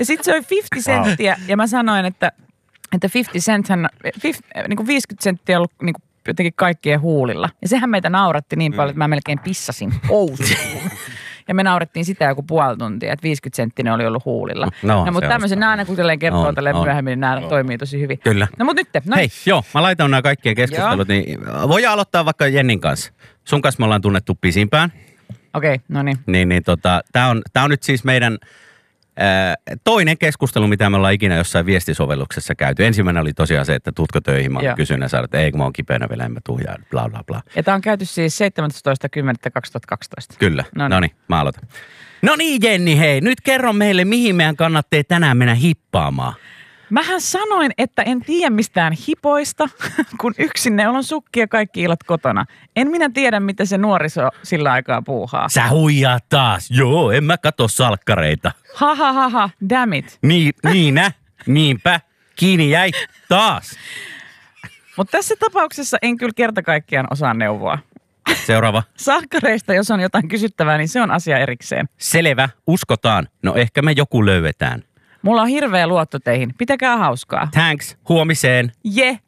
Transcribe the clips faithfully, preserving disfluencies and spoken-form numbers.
Ja sit se oli viisikymmentä senttiä ja mä sanoin, että, että viisikymmentä senttiä, niin kuin viisikymmentä senttiä on ollut niin kuin jotenkin kaikkien huulilla. Ja sehän meitä nauratti niin paljon, että mä melkein pissasin housuun. Ja me naurettiin sitä joku puoli tuntia, että viisikymmentä senttinen oli ollut huulilla. No, no mutta tämmöisen nämä aina kun kertoo on, tälleen on, myöhemmin, niin nämä on. Toimii tosi hyvin. Kyllä. No mutta nyt. No. Hei, joo, mä laitan nämä kaikkien keskustelut, joo. Niin voidaan aloittaa vaikka Jennin kanssa. Sun kanssa me ollaan tunnettu pisimpään. Okei, okay, no niin. Niin, niin tota, tää on, tää on nyt siis meidän ää, toinen keskustelu, mitä me ollaan ikinä jossain viestisovelluksessa käyty. Ensimmäinen oli tosiaan se, että tuutko töihin. Mä kysyin ja sanoin, että ei kun mä oon kipeänä vielä, en mä tuu ja bla bla bla. Ja tää on käyty siis seitsemästoista kymmenettä kaksituhattakaksitoista. Kyllä, no niin, mä aloitan. No niin Jenni, hei, nyt kerro meille, mihin meidän kannattaa tänään mennä hippaamaan. Mähän sanoin, että en tiedä mistään hipoista, kun yksin ne on sukkia kaikki illat kotona. En minä tiedä, mitä se nuoriso sillä aikaa puuhaa. Sä huijaat taas. Joo, en mä katso salkkareita. Ha ha ha ha, damn it. Niin, niinä, niinpä, kiinni jäi taas. Mutta tässä tapauksessa en kyllä kerta kaikkiaan osaa neuvoa. Seuraava. Salkkareista, jos on jotain kysyttävää, niin se on asia erikseen. Selvä, uskotaan. No ehkä me joku löydetään. Mulla on hirveä luotto teihin. Pitäkää hauskaa. Thanks. Huomiseen. Je. Yeah.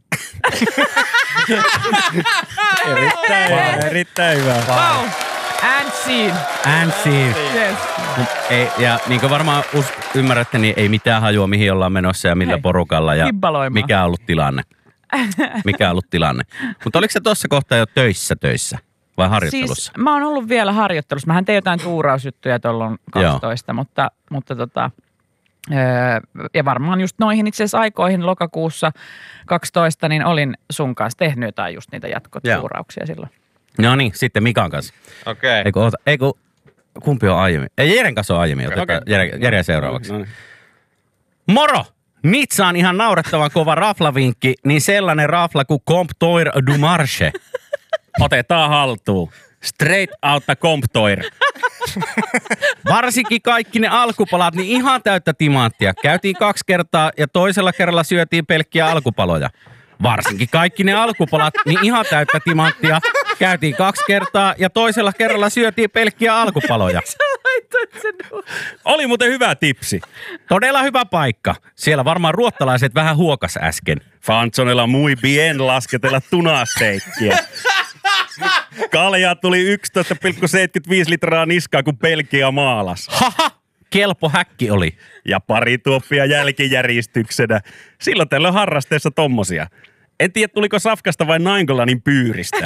Erittäin hyvä. Erittäin hyvä. Wow. And scene. And scene. Yes. Ei, ja niin kuin varmaan us, ymmärrätte, niin ei mitään hajua, mihin ollaan menossa ja millä Hei. porukalla. Ja mikä on ollut tilanne. Mikä on ollut tilanne. Mutta oliko se tuossa kohtaa jo töissä töissä vai harjoittelussa? Siis mä oon ollut vielä harjoittelussa. Mähän tein jotain tuurausjuttuja tuolloin kaksitoista, mutta, mutta tota... ja varmaan just noihin itse asiassa aikoihin lokakuussa kaksitoista, niin olin sun kanssa tehnyt jotain just niitä jatkotuurauksia silloin. No niin, sitten Mikan kanssa. Okei. Okay. Eiku, eiku, kumpi on aiemmin? Ei, Jeren kanssa on aiemmin. Otetaan okay. Jere, Jere seuraavaksi. No niin. Moro! Nitsaan ihan naurettavan kova raflavinkki, niin sellainen rafla kuin Comptoir du Marché. Otetaan haltuun. Straight outta Comptoir. Varsinkin kaikki ne alkupalat, niin ihan täyttä timanttia. Käytiin kaksi kertaa ja toisella kerralla syötiin pelkkiä alkupaloja. Varsinkin kaikki ne alkupalat, niin ihan täyttä timanttia. Käytiin kaksi kertaa ja toisella kerralla syötiin pelkkiä alkupaloja. Oli muuten hyvä tipsi. Todella hyvä paikka. Siellä varmaan ruottalaiset vähän huokas äsken. Fansonella muy bien lasketella tunasteikkiä. Kaljaa tuli yksitoista pilkku seitsemänkymmentäviisi litraa niskaa, kun Belgia maalas. Haha! Kelpo häkki oli. Ja pari tuoppia jälkijärjestyksenä. Silloin teillä on harrasteessa tommosia. En tiedä, tuliko safkasta vai Naingolanin pyyristä.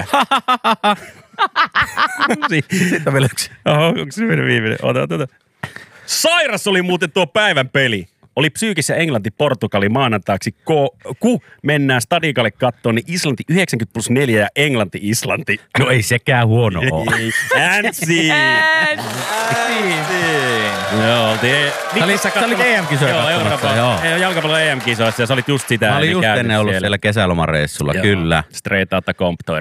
Sitten on vielä yksi. Oho, onko se vielä viimeinen? Ota, ota, ota. Sairas oli muuten tuo päivän peli. Oli psyykissä Englanti-Portugali maanantaiksi, kun mennään stadikalle kattoon, niin Islanti yhdeksänkymmentä plus neljä ja Englanti-Islanti. No ei sekään huono ole. Änsi! Joo, oltiin... Sä olit E M-kisoja katsomassa, joo. Jalkapallon E M-kisoissa ja sä olit just sitä. Mä olin just ennen ollut siellä kesälomareissulla, kyllä. Straight outta Comptoir.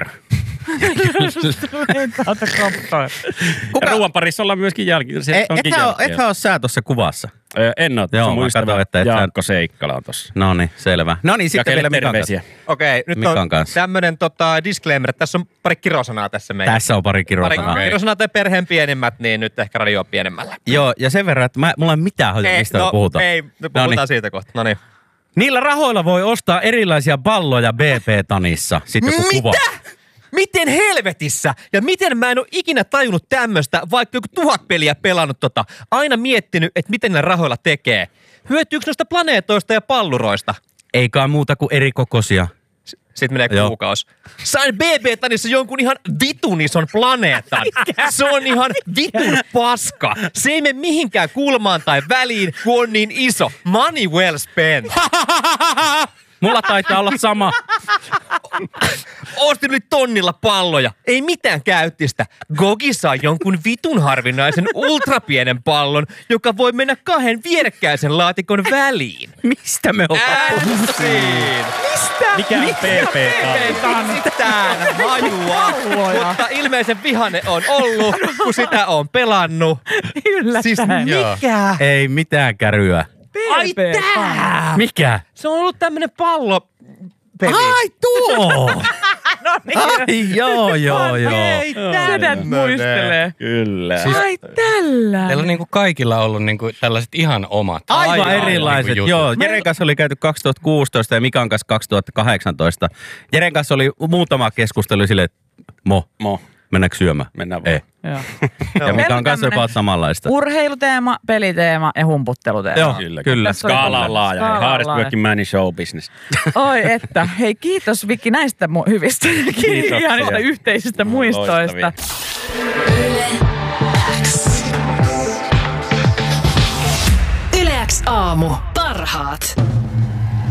Ja ruoan parissa ollaan myöskin jälki. Ethän ole sä tuossa kuvassa. En ole. Joo, mä katsoin, että et Jaakko Seikkala on tossa. No niin, selvä. No niin, sitten vielä Mikan kanssa. Okei, nyt Mikan on kanssa. Tämmönen tota, disclaimer. Tässä on pari kirosanaa tässä meidän. Tässä on pari kirosanaa. Pari okay. kirosanaa tai perheen pienemmät, niin nyt ehkä radio on pienemmällä. Joo, ja sen verran, että mä, mulla ei mitään hajua, mistä no, me puhutaan. Ei, me puhutaan Noniin. siitä kohta. No niin. Niillä rahoilla voi ostaa erilaisia balloja B P-tanissa. Sitten kun Mitä? kuva. Miten helvetissä? Ja miten mä en ole ikinä tajunnut tämmöstä, vaikka joku tuhat peliä pelannut tota. Aina miettinyt, että miten ne rahoilla tekee. Hyötyykö noista planeetoista ja palluroista? Eikä muuta kuin eri kokoisia. S- Sitten menee kuukausi. Sain B B-tanissa jonkun ihan vitun ison planeetan. Se on ihan vitun paska. Se ei mene mihinkään kulmaan tai väliin, kun on niin iso. Money well spent. Mulla taitaa olla sama. Ostin yli tonnilla palloja. Ei mitään käyttistä. Gogi saa jonkun vitun harvinaisen ultrapienen pallon, joka voi mennä kahden vierekkäisen laatikon väliin. Mistä me ollaan? Änsiin! Mistä? Mikä on P P-tanni? Mitään hajua. Mutta ilmeisen vihane on ollut, kun sitä on pelannut. Yllättäen. Siis mikä? Ei mitään käryä. Ai tää! Mikä? Se on ollut tämmönen pallo. Peli. Ai tuo! Ai joo, joo, joo. Sedät muistelee. Kyllä. Siis- Ai tällä. Teillä on niinku kaikilla ollut niinku tällaiset ihan omat. Aivan aivan erilaiset, niinku joo. jutut. Jeren kanssa oli käyty kaksituhattakuusitoista ja Mikan kanssa kaksituhattakahdeksantoista. Jeren kanssa oli muutama keskustelu silleen, että mo, Mo. mennäänkö syömään? Mennään vaan. Ei. Joo. Ja Mikan kanssa tämmönen jopa samanlaista. Urheiluteema, peliteema ja humputteluteema. Joo, Kyllä. kyllä. Tässä oli Skaala on kyllä. laaja. Skaala on Hardest laaja. working man in show business. Oi että. Hei, kiitos Viki näistä mu- hyvistä Kiitoksia. ihanista yhteisistä muistoista. Loistavia. Yle X aamu. Parhaat.